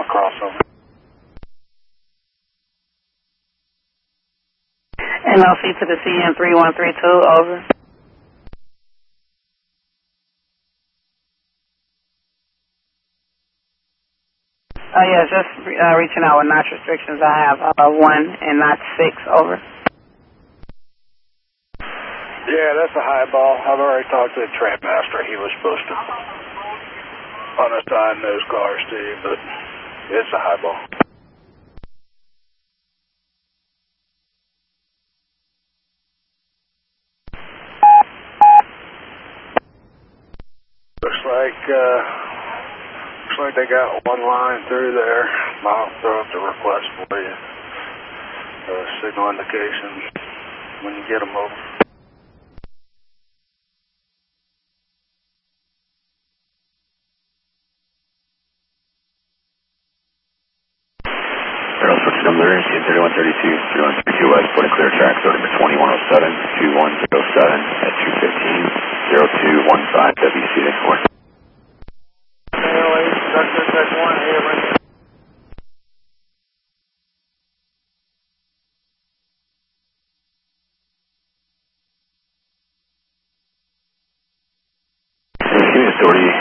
crossover. NLC to the CN 3132, over. Yeah, just reaching out with notch restrictions. I have 1 and not 6, over. Yeah, that's a high ball. I've already talked to the track master. He was supposed to unassign those cars to you, but it's a high ball. Looks like they got one line through there. I'll throw up the request for you. Signal indication when you get them over. Barrel switch number is 3132, 3132 West, put a clear track, so number 2107, 2107 at 215, 0215 WC next 4. Check 1 here, right? Authority